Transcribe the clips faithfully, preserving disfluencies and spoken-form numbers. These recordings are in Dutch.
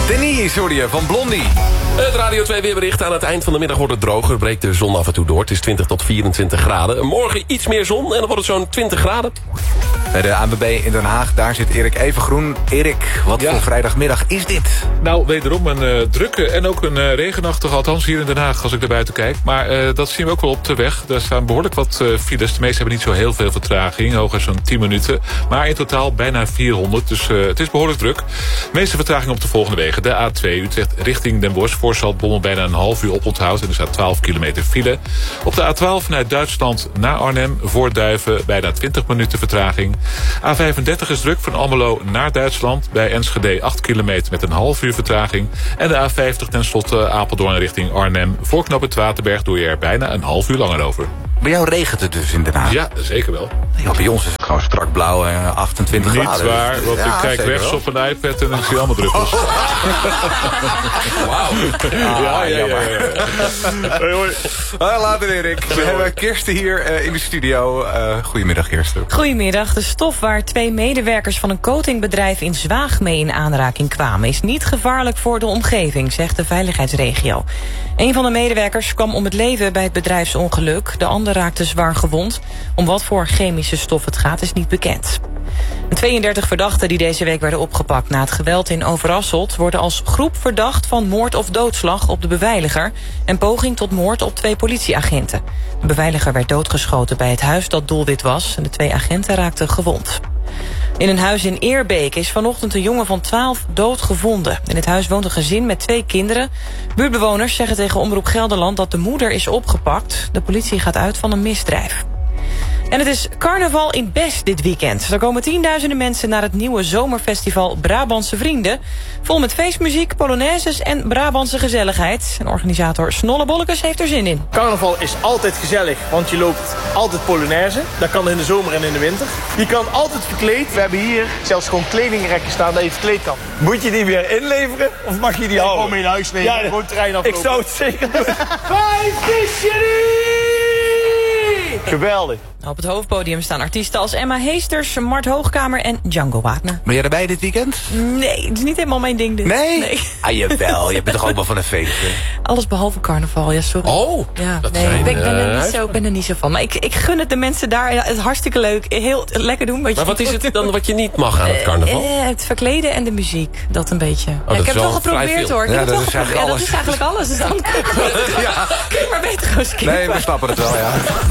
Denise hoor je van Blondie. Het Radio twee weerbericht. Aan het eind van de middag wordt het droger. Breekt de zon af en toe door. Het is twintig tot vierentwintig graden. Morgen iets meer zon en dan wordt het zo'n twintig graden. Bij de A N W B in Den Haag, daar zit Erik Evengroen. Erik, wat ja. voor vrijdagmiddag is dit? Nou, wederom een uh, drukke en ook een uh, regenachtige, althans hier in Den Haag als ik naar buiten kijk. Maar uh, dat zien we ook wel op de weg. Er staan behoorlijk wat uh, files. De meeste hebben niet zo heel veel vertraging, hooguit zo'n tien minuten. Maar in totaal bijna vierhonderd, dus uh, het is behoorlijk druk. De meeste vertraging op de volgende wegen. De A twee Utrecht richting Den Bosch. Voor Zaltbommel bijna een half uur oponthoud en er staat twaalf kilometer file. Op de A twaalf vanuit Duitsland naar Arnhem, voor Duiven, bijna twintig minuten vertraging. A vijfendertig is druk van Almelo naar Duitsland. Bij Enschede acht kilometer met een half uur vertraging. En de A vijftig tenslotte Apeldoorn richting Arnhem. Voor knooppunt Waterberg doe je er bijna een half uur langer over. Bij jou regent het dus in Den Haag? Ja, zeker wel. Ja, bij ons is het gewoon strak blauw en achtentwintig Niet graden. Niet waar, want ja, ik kijk rechts wel op een iPad en dan zie je allemaal druppels. Oh. Wauw. Ah, ja, ja, ja. ja. Hoi, hoi. Ah, later Erik. We hoi. hebben Kirsten hier uh, in de studio. Uh, goedemiddag Kirsten. Goedemiddag. De stof waar twee medewerkers van een coatingbedrijf in Zwaag mee in aanraking kwamen is niet gevaarlijk voor de omgeving, zegt de veiligheidsregio. Een van de medewerkers kwam om het leven bij het bedrijfsongeluk. De ander raakte zwaar gewond. Om wat voor chemische stof het gaat is niet bekend. De tweeëndertig verdachten die deze week werden opgepakt na het geweld in Overasselt worden als groep verdacht van moord of doodslag op de beveiliger en poging tot moord op twee politieagenten. De beveiliger werd doodgeschoten bij het huis dat doelwit was en de twee agenten raakten gewond. In een huis in Eerbeek is vanochtend een jongen van twaalf dood gevonden. In het huis woont een gezin met twee kinderen. Buurtbewoners zeggen tegen Omroep Gelderland dat de moeder is opgepakt. De politie gaat uit van een misdrijf. En het is carnaval in Best dit weekend. Er komen tienduizenden mensen naar het nieuwe zomerfestival Brabantse Vrienden. Vol met feestmuziek, polonaises en Brabantse gezelligheid. En organisator Snolle Bollekes heeft er zin in. Carnaval is altijd gezellig, want je loopt altijd polonaise. Dat kan in de zomer en in de winter. Je kan altijd verkleed. We hebben hier zelfs gewoon kledingrekken staan dat je verkleed kan. Moet je die weer inleveren of mag je die houden? Gewoon mee naar huis nemen, ja, gewoon het terrein aflopen. Ik zou het zeker doen. Geweldig. Op het hoofdpodium staan artiesten als Emma Heesters, Mart Hoogkamer en Django Wagner. Ben jij erbij dit weekend? Nee, het is niet helemaal mijn ding dit. Nee? nee. Ah, jawel. Je bent toch ook wel van een feestje? Alles behalve carnaval, ja, sorry. Oh, ja, dat nee, zijn, ik ben, uh, ben, er niet zo, ik ben er niet zo van. Maar ik, ik gun het de mensen daar. Ja, het is hartstikke leuk. Heel lekker doen. Maar wat is het dan wat je niet mag aan het carnaval? Uh, het verkleden en de muziek. Dat een beetje. Oh, ja, ik dat heb het wel geprobeerd hoor. Ik ja, heb dat, het is wel geprobeerd. Ja, dat is eigenlijk alles. Dus dan ja. kun je maar beter gewoon skippen. Nee, we snappen het wel, ja.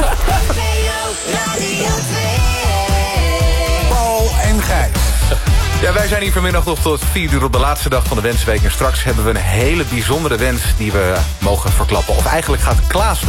Paul en Gijs. Ja, wij zijn hier vanmiddag nog tot vier uur op de laatste dag van de Wensweek. En straks hebben we een hele bijzondere wens die we mogen verklappen. Of eigenlijk gaat Klaas